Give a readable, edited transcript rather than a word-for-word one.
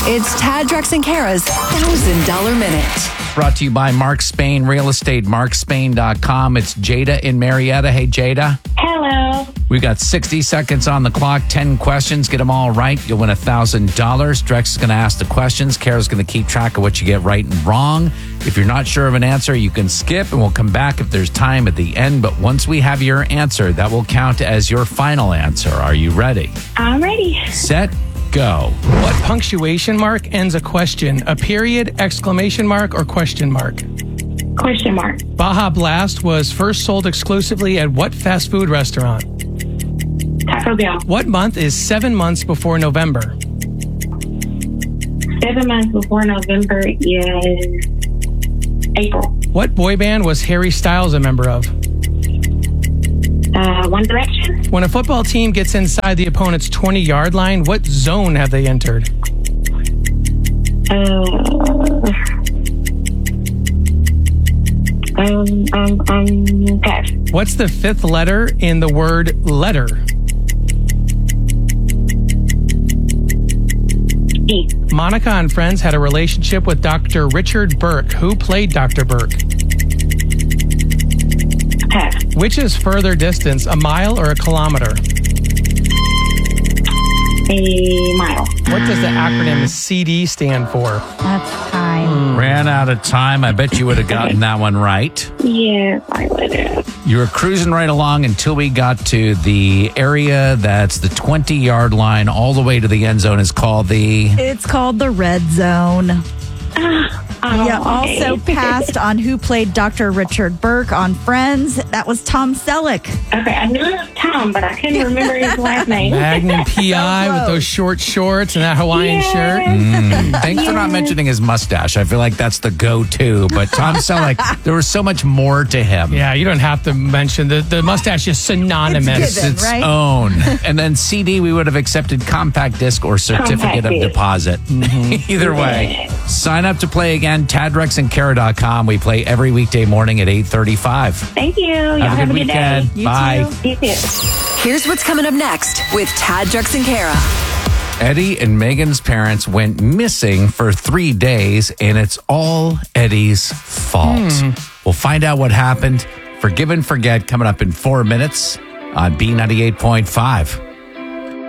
It's Tad, Drex, and Kara's $1,000 Minute. Brought to you by Mark Spain Real Estate, markspain.com. It's Jada in Marietta. Hey, Jada. Hello. We've got 60 seconds on the clock, 10 questions. Get them all right. You'll win $1,000. Drex is going to ask the questions. Kara's going to keep track of what you get right and wrong. If you're not sure of an answer, you can skip and we'll come back if there's time at the end. But once we have your answer, that will count as your final answer. Are you ready? I'm ready. Set, go. What punctuation mark ends a question? A period, exclamation mark, or question mark? Question mark. Baja Blast was first sold exclusively at what fast food restaurant? Taco Bell. What month is 7 months before November? 7 months before November is April. What boy band was Harry Styles a member of? One Direction. When a football team gets inside the opponent's 20-yard line, what zone have they entered? Pass. What's the fifth letter in the word letter? E. Monica and Friends had a relationship with Dr. Richard Burke. Who played Dr. Burke? Pass. Which is further distance, a mile or a kilometer? A mile. What does the acronym CD stand for? That's time. Ran out of time. I bet you would have gotten that one right. Yes, I would have. You were cruising right along until we got to the area that's the 20-yard line all the way to the end zone is called the... It's called the red zone. Yeah, okay. also passed on who played Dr. Richard Burke on Friends. That was Tom Selleck. Okay, I knew it was Tom, but I couldn't remember his last name. Magnum PI with those short shorts and that Hawaiian shirt. Thanks for not mentioning his mustache. I feel like that's the go-to. But Tom Selleck, there was so much more to him. Yeah, you don't have to mention the mustache is synonymous. It's given. Its Right? own. And then CD, we would have accepted compact disc or certificate Compact of disc. deposit. Either way. Sign up to play again, tadrexandkara.com. We play every weekday morning at 8:35. Thank you. Y'all Have a good weekend. day. Bye. You too. Here's what's coming up next with Tad, Drex, and Kara. Eddie and Megan's parents went missing for 3 days, and it's all Eddie's fault. We'll find out what happened. Forgive and Forget coming up in 4 minutes on B98.5.